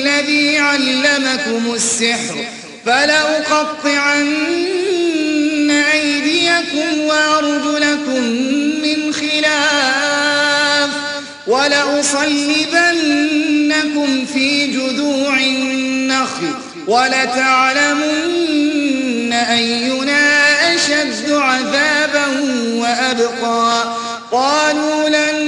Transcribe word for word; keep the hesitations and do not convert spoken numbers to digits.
الذي علمكم السحر فلأقطعن أيديكم وأرجلكم من خلاف ولأصلبنكم في جذوع النخل ولتعلمن أينا أشد عذابا وأبقى قالوا لن